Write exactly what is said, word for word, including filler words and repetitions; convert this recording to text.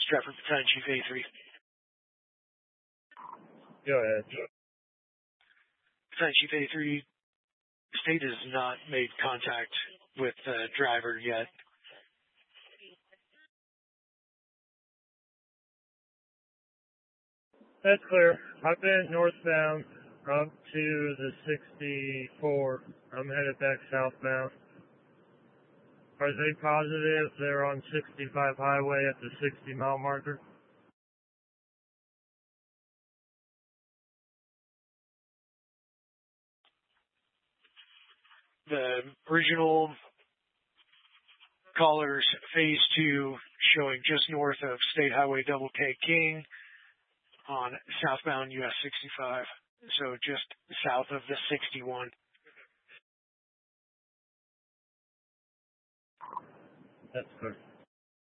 Stratford Battalion Chief eighty-three. Go ahead. Battalion Chief eighty-three, state has not made contact with the driver yet. That's clear. I've been northbound up to the sixty-four. I'm headed back southbound. Are they positive they're on sixty-five highway at the sixty mile marker? The original callers, phase two, showing just north of State Highway Double K King on southbound U S sixty-five, so just south of the sixty-one. That's good.